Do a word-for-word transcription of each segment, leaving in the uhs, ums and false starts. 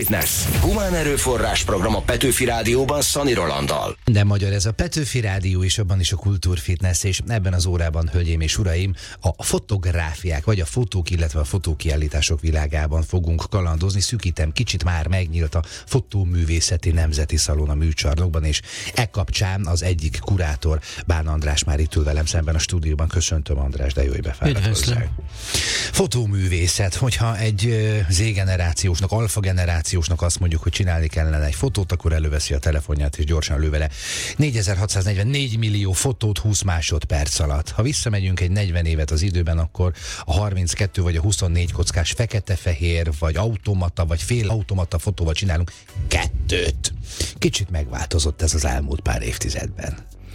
Fitness. Humán erőforrás program a Petőfi Rádióban Szani Rolanddal. De magyar ez a Petőfi Rádió, és abban is a Kultúrfitness, és ebben az órában, hölgyeim és uraim, a fotográfiák, vagy a fotók, illetve a fotókiállítások világában fogunk kalandozni. Szűkítem kicsit, már megnyílt a Fotóművészeti Nemzeti Szalon a Műcsarnokban, és e kapcsán az egyik kurátor, Bán András már itt ül velem szemben a stúdióban. Köszöntöm, András, de jó, hogy befáradt hozzá. Fotóművészet, hogyha egy Z-generációsnak, alfa-generációsnak azt mondjuk, hogy csinálni kellene egy fotót, akkor előveszi a telefonját és gyorsan lő vele négyezer-hatszáznegyvennégy millió fotót húsz másodperc alatt. Ha visszamegyünk egy negyven évet az időben, akkor a harminckettő vagy a huszonnégy kockás fekete-fehér, vagy automata, vagy fél automata fotóval csinálunk kettőt. Kicsit megváltozott ez az elmúlt pár évtizedben.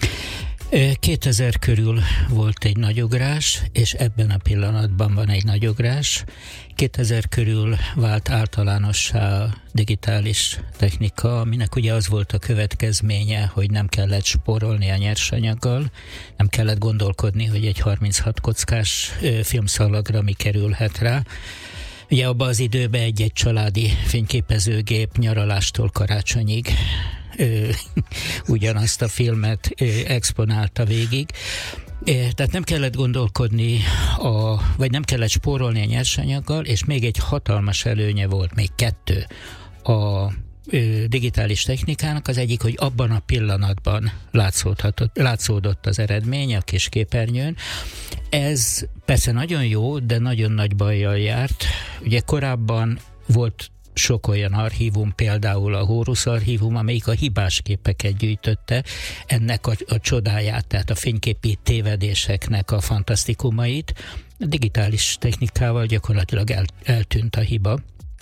kétezer körül volt egy nagyugrás, és ebben a pillanatban van egy nagyugrás. kétezer körül vált általánossá a digitális technika, aminek ugye az volt a következménye, hogy nem kellett spórolni a nyersanyaggal, nem kellett gondolkodni, hogy egy harminchat kockás filmszalagra mi kerülhet rá. Ugye abban az időben egy-egy családi fényképezőgép nyaralástól karácsonyig Ö, ugyanazt a filmet ö, exponálta végig. É, tehát nem kellett gondolkodni, a, vagy nem kellett spórolni a nyersanyaggal, és még egy hatalmas előnye volt, még kettő, a ö, digitális technikának. Az egyik, hogy abban a pillanatban látszódott az eredmény a kis képernyőn. Ez persze nagyon jó, de nagyon nagy bajjal járt. Ugye korábban volt sok olyan archívum, például a Horus archívum, amelyik a hibás képeket gyűjtötte, ennek a, a csodáját, tehát a fényképi tévedéseknek a fantasztikumait. A digitális technikával gyakorlatilag el, eltűnt a hiba.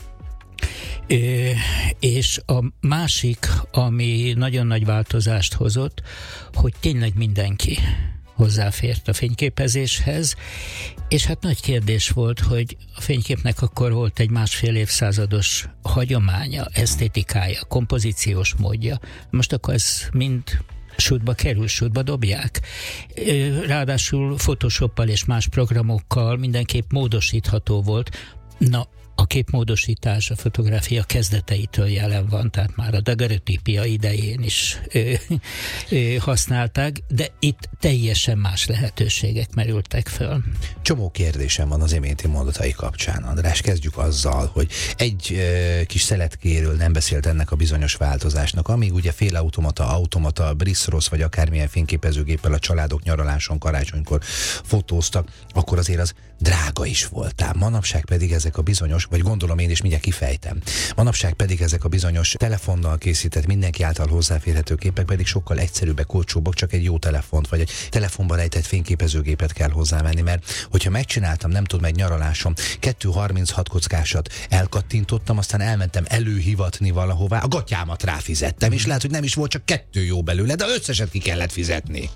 Ö, és a másik, ami nagyon nagy változást hozott, hogy tényleg mindenki hozzáfért a fényképezéshez, és hát nagy kérdés volt, hogy a fényképnek akkor volt egy másfél évszázados hagyománya, esztétikája, kompozíciós módja. Most akkor ez mind sútba kerül, sútba dobják. Ráadásul Photoshoppal és más programokkal mindenképp módosítható volt. Na, a képmódosítás a fotográfia kezdeteitől jelen van, tehát már a daguerreotípia idején is ö, ö, használták, de itt teljesen más lehetőségek merültek föl. Csomó kérdésem van az iménti mondatai kapcsán, András. Kezdjük azzal, hogy egy ö, kis szeletkéről nem beszélt ennek a bizonyos változásnak, amíg ugye félautomata, automata, Briss-Ross vagy akármilyen fényképezőgéppel a családok nyaraláson, karácsonykor fotóztak, akkor azért az drága is voltál. Manapság pedig ezek a bizonyos, vagy gondolom én is mindjárt kifejtem, manapság pedig ezek a bizonyos telefonnal készített, mindenki által hozzáférhető képek pedig sokkal egyszerűbbek, olcsóbbak, csak egy jó telefont, vagy egy telefonban rejtett fényképezőgépet kell hozzávenni, mert hogyha megcsináltam, nem tudom, egy nyaralásom, kettő harminchat kockásat elkattintottam, aztán elmentem előhivatni valahová, a gatyámat ráfizettem, és lehet, hogy nem is volt csak kettő jó belőle, de összeset ki kellett fizetni.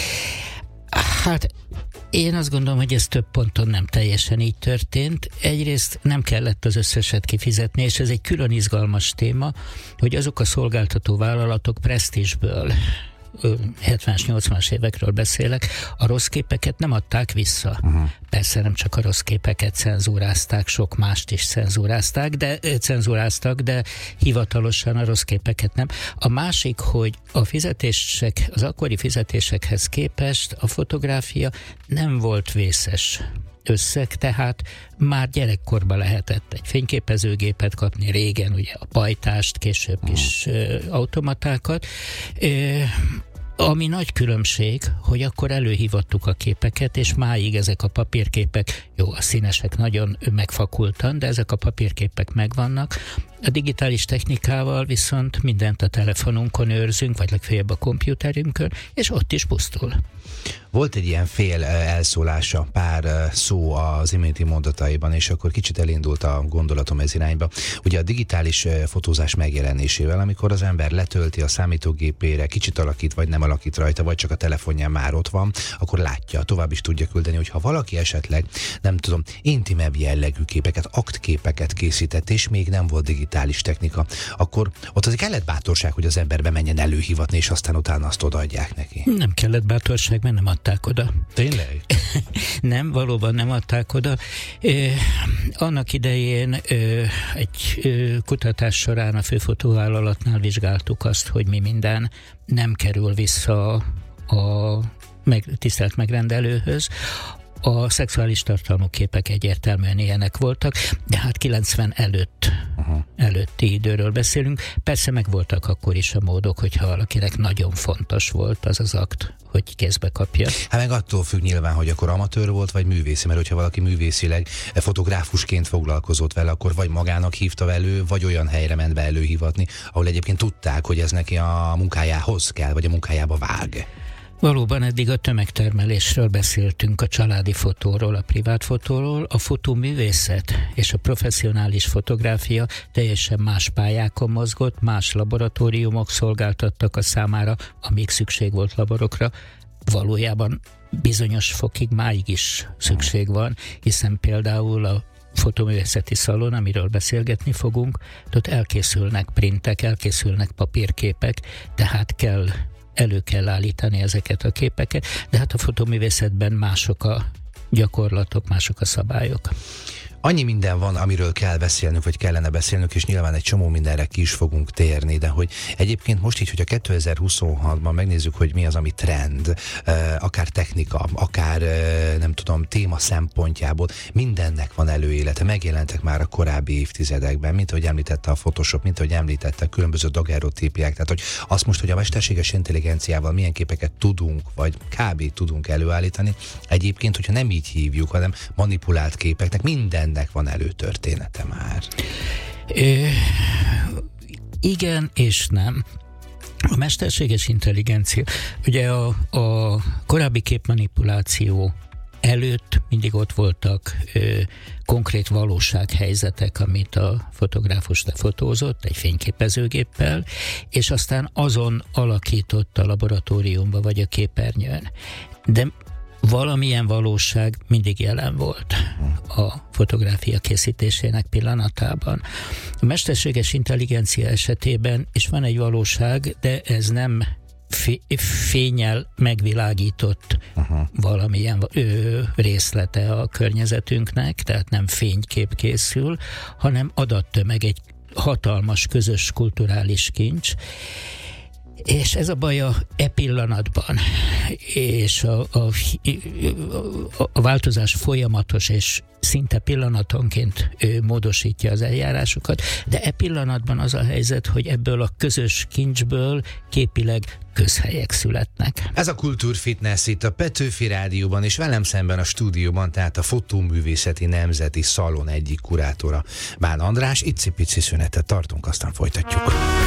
Hát én azt gondolom, hogy ez több ponton nem teljesen így történt. Egyrészt nem kellett az összeset kifizetni, és ez egy külön izgalmas téma, hogy azok a szolgáltató vállalatok presztízsből, hetvenes, nyolcvanas évekről beszélek, a rossz képeket nem adták vissza. Uh-huh. Persze nem csak a rossz képeket cenzúrázták, sok mást is cenzúrázták, de cenzúráztak, de hivatalosan a rossz képeket nem. A másik, hogy a fizetések, az akkori fizetésekhez képest a fotográfia nem volt vészes összeg, tehát már gyerekkorban lehetett egy fényképezőgépet kapni, régen ugye a pajtást, később is ö, automatákat. Ö, ami nagy különbség, hogy akkor előhívattuk a képeket, és máig ezek a papírképek, jó, a színesek nagyon megfakultan, de ezek a papírképek megvannak. A digitális technikával viszont mindent a telefonunkon őrzünk, vagy legfeljebb a kompjúterünkön, és ott is pusztul. Volt egy ilyen fél elszólása, pár szó az iménti mondataiban, és akkor kicsit elindult a gondolatom ez irányba. Ugye a digitális fotózás megjelenésével, amikor az ember letölti a számítógépére, kicsit alakít, vagy nem alakít rajta, vagy csak a telefonján már ott van, akkor látja, tovább is tudja küldeni, hogy ha valaki esetleg, nem tudom, intimebb jellegű képeket, aktképeket készített, és még nem volt digitális digitális technika, akkor ott azért kellett bátorság, hogy az ember bemenjen előhivatni, és aztán utána azt odaadják neki. Nem kellett bátorság, mert nem adták oda. Tényleg? Nem, valóban nem adták oda. Eh, annak idején eh, egy eh, kutatás során a főfotóvállalatnál vizsgáltuk azt, hogy mi minden nem kerül vissza a meg, tisztelt megrendelőhöz. A szexuális tartalmú képek egyértelműen ilyenek voltak, de hát kilencven előtt, uh-huh. előtti időről beszélünk. Persze meg voltak akkor is a módok, hogyha valakinek nagyon fontos volt az az akt, hogy kézbe kapja. Hát meg attól függ nyilván, hogy akkor amatőr volt, vagy művészi, mert hogyha valaki művészileg fotográfusként foglalkozott vele, akkor vagy magának hívta elő, vagy olyan helyre ment be előhivatni, ahol egyébként tudták, hogy ez neki a munkájához kell, vagy a munkájába vág. Valóban eddig a tömegtermelésről beszéltünk, a családi fotóról, a privát fotóról, a fotóművészet és a professzionális fotográfia teljesen más pályákon mozgott, más laboratóriumok szolgáltattak a számára, amíg szükség volt laborokra. Valójában bizonyos fokig máig is szükség van, hiszen például a fotóművészeti szalon, amiről beszélgetni fogunk, ott elkészülnek printek, elkészülnek papírképek, tehát kell elő kell állítani ezeket a képeket, de hát a fotóművészetben mások a gyakorlatok, mások a szabályok. Annyi minden van, amiről kell beszélnünk, vagy kellene beszélnünk, és nyilván egy csomó mindenre ki is fogunk térni, de hogy egyébként most így, hogyha kétezer-huszonhatban megnézzük, hogy mi az, ami trend, akár technika, akár nem tudom, téma szempontjából, mindennek van előélete. Megjelentek már a korábbi évtizedekben, mint ahogy említette a Photoshop, mint ahogy említette a különböző daguerreotípiák. Tehát, hogy azt most, hogy a mesterséges intelligenciával milyen képeket tudunk, vagy kb. Tudunk előállítani, egyébként, hogyha nem így hívjuk, hanem manipulált képeknek, minden ennek van előtörténete már. Ö, igen és nem. A mesterséges intelligencia, ugye a, a korábbi képmanipuláció előtt mindig ott voltak ö, konkrét valósághelyzetek, amit a fotográfus lefotózott egy fényképezőgéppel, és aztán azon alakított a laboratóriumba vagy a képernyőn. De valamilyen valóság mindig jelen volt a fotográfia készítésének pillanatában. A mesterséges intelligencia esetében is van egy valóság, de ez nem fényel megvilágított uh-huh. valamilyen ö, részlete a környezetünknek, tehát nem fénykép készül, hanem adattömeg, egy hatalmas közös kulturális kincs. És ez a baj a e pillanatban, és a, a, a, a változás folyamatos, és szinte pillanatonként ő módosítja az eljárásokat, de e pillanatban az a helyzet, hogy ebből a közös kincsből képileg közhelyek születnek. Ez a Kultúrfitness itt a Petőfi Rádióban, és velem szemben a stúdióban, tehát a Fotóművészeti Nemzeti Szalon egyik kurátora, Bán András. Icipici szünetet tartunk, aztán folytatjuk.